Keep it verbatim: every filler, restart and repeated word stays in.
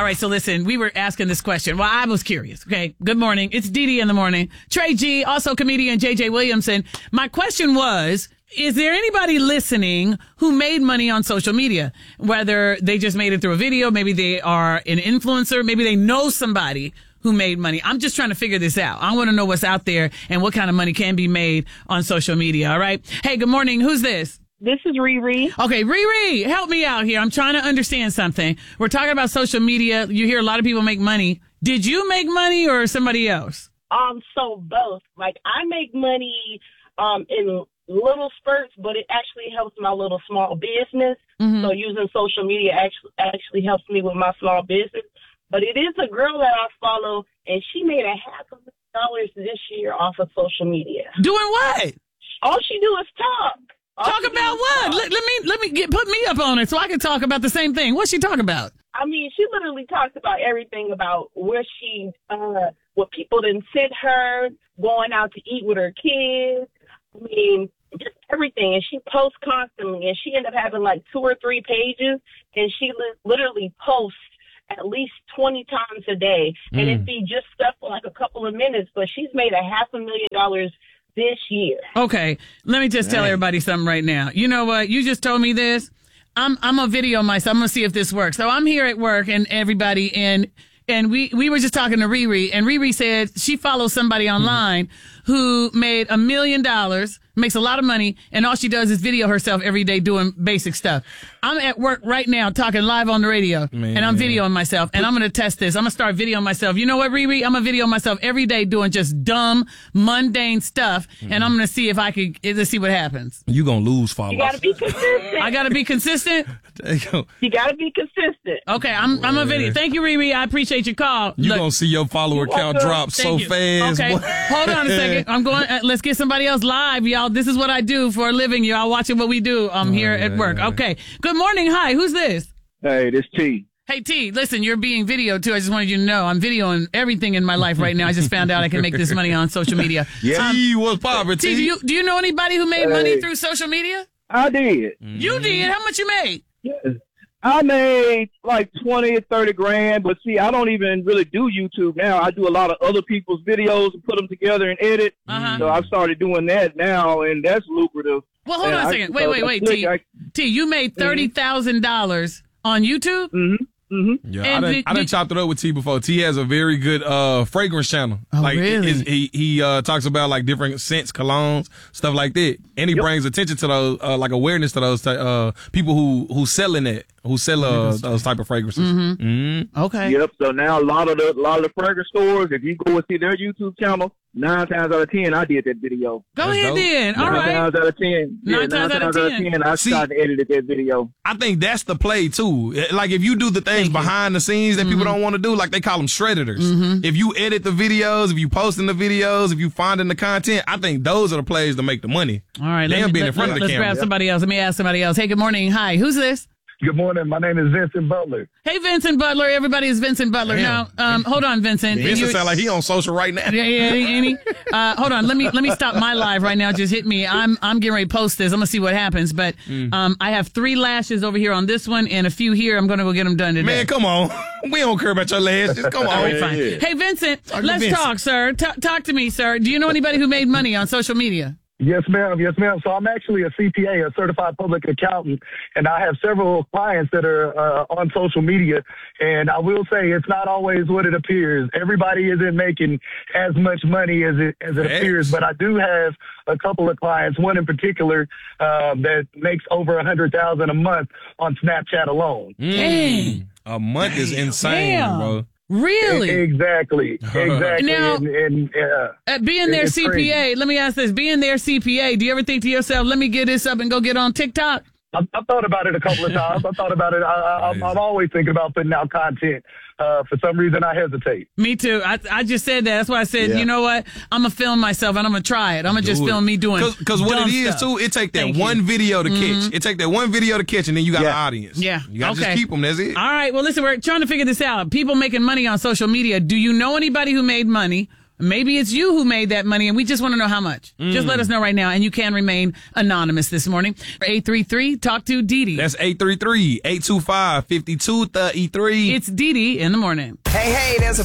right, so listen, we were asking this question. Well, I was curious. Okay, good morning. It's Dee Dee in the morning. Trey G, also comedian J J Williamson. My question was, is there anybody listening who made money on social media? Whether they just made it through a video, maybe they are an influencer, maybe they know somebody who made money. I'm just trying to figure this out. I want to know what's out there and what kind of money can be made on social media. All right. Hey, good morning. Who's this? This is Riri. Okay, Riri, help me out here. I'm trying to understand something. We're talking about social media. You hear a lot of people make money. Did you make money or somebody else? Um, so both. Like, I make money um in little spurts, but it actually helps my little small business. Mm-hmm. So using social media actually actually helps me with my small business. But it is a girl that I follow, and she made a half a million dollars this year off of social media. Doing what? All she do is talk. All talk about what? Let, let me let me get put me up on it so I can talk about the same thing. What's she talking about? I mean, she literally talks about everything about where she, uh, what people done sent her, going out to eat with her kids. I mean, just everything. And she posts constantly, and she ended up having like two or three pages, and she li- literally posts at least twenty times a day. Mm. And it'd be just stuff for like a couple of minutes, but she's made a half a million dollars this year. Okay, let me just Dang. tell everybody something right now. You know what? You just told me this. I'm I'm gonna video myself. I'm gonna see if this works. So I'm here at work, and everybody, and and we we were just talking to Riri, and Riri said she follows somebody online mm-hmm. who made a million dollars, makes a lot of money, and all she does is video herself every day doing basic stuff. I'm at work right now talking live on the radio, Man. and I'm videoing myself, and I'm going to test this. I'm going to start videoing myself. You know what, Riri? I'm going to video myself every day doing just dumb, mundane stuff, mm-hmm. and I'm going to see if I could, let's see what happens. You going to lose followers. You got to be consistent. I got to be consistent? You got to be consistent. Okay, I'm, I'm a video. Thank you, Riri. I appreciate your call. You going to see your follower count drop so you. fast. Okay, hold on a second. I'm going, uh, let's get somebody else live, y'all. This is what I do for a living. Y'all watching what we do um, here oh, yeah, at work. Yeah. Okay, good morning. Hi, who's this? Hey, this T. Hey, T, listen, you're being videoed, too. I just wanted you to know I'm videoing everything in my life right now. I just found out I can make this money on social media. Yeah, um, T, what's poppin', T? T, do you, do you know anybody who made hey. money through social media? I did. Mm-hmm. You did? How much you made? Yes. I made like twenty or thirty grand, but see, I don't even really do YouTube now. I do a lot of other people's videos and put them together and edit. Uh-huh. So I've started doing that now, and that's lucrative. Well, hold and on a second. I, wait, wait, wait, T. I, T, you made thirty thousand dollars mm-hmm. on YouTube? Mm-hmm. Mm-hmm. Yeah, and I done, did, I done did, chopped it up with T before. T has a very good uh fragrance channel. Oh, like really? He he, he uh talks about like different scents, colognes, stuff like that, and he yep. brings attention to those uh, like awareness to those uh people who who selling it, who sell uh, those type of fragrances. Mm-hmm. Mm-hmm. Okay. Yep. So now a lot of the a lot of the fragrance stores, if you go and see their YouTube channel, nine times out of ten, I did that video. Go That's ahead, dope. then. All nine right. Nine times out of ten. Nine, yeah, times, nine out times of out of ten, I See, started edited that video. I think that's the play too. Like if you do the things Thank behind you. the scenes that mm-hmm. people don't want to do, like they call them shredders. Mm-hmm. If you edit the videos, if you posting the videos, if you finding the content, I think those are the plays to make the money. All right. Damn, being let, in front let, of the let's camera. Let's grab somebody else. Let me ask somebody else. Hey, good morning. Hi, who's this? Good morning. My name is Vincent Butler. Hey, Vincent Butler. Everybody is Vincent Butler. Damn. Now, um, hold on, Vincent. Vincent you, sound like he on social right now. Yeah, yeah, ain't he? Uh, hold on. Let me let me stop my live right now. Just hit me. I'm I'm getting ready to post this. I'm gonna see what happens. But mm. um, I have three lashes over here on this one and a few here. I'm gonna go get them done today. Man, come on. We don't care about your lashes. Come on. All right, fine. Yeah. Hey, Vincent. Talk let's Vincent. talk, sir. T- talk to me, sir. Do you know anybody who made money on social media? Yes, ma'am. Yes, ma'am. So I'm actually a C P A, a certified public accountant, and I have several clients that are uh, on social media. And I will say it's not always what it appears. Everybody isn't making as much money as it as it appears. But I do have a couple of clients, one in particular uh, that makes over a hundred thousand a month on Snapchat alone. Dang. A month is insane, Damn. bro. Really? Exactly. Exactly. Now, and, and, uh, uh, being their C P A, crazy. Let me ask this. Being their C P A, do you ever think to yourself, let me get this up and go get on TikTok? I, I thought about it a couple of times. I thought about it. I, I, I'm, I'm always thinking about putting out content. Uh, for some reason, I hesitate. Me too. I I just said that. That's why I said, yeah. you know what? I'm going to film myself and I'm going to try it. I'm going to just it. film me doing Because what it is, stuff. too, it take that Thank one you. video to Mm-hmm. catch. It take that one video to catch, and then you got yeah. an audience. Yeah. You got to okay. just keep them. That's it. All right. Well, listen, we're trying to figure this out. People making money on social media. Do you know anybody who made money? Maybe it's you who made that money, and we just want to know how much. Mm. Just let us know right now, and you can remain anonymous this morning. eight three three, talk to Dee Dee. That's eight three three, eight two five, five two three three. It's Dee Dee in the morning. Hey, hey, there's a